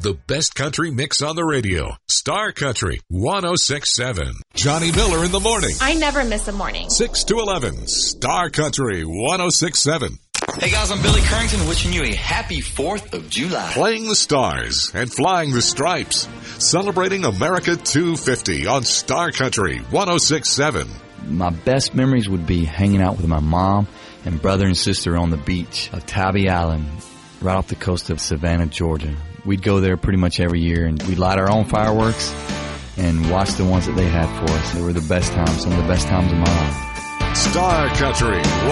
The best country mix on the radio. Star Country 106.7. Johnny Miller in the morning. I never miss a morning. 6 to 11. Star Country 106.7. Hey guys, I'm Billy Currington wishing you a happy 4th of July. Playing the stars and flying the stripes. Celebrating America 250 on Star Country 106.7. My best memories would be hanging out with my mom and brother and sister on the beach of Tabby Island, right off the coast of Savannah, Georgia. We'd go there pretty much every year, and we'd light our own fireworks and watch the ones that they had for us. They were the best times, some of the best times of my life. Star Country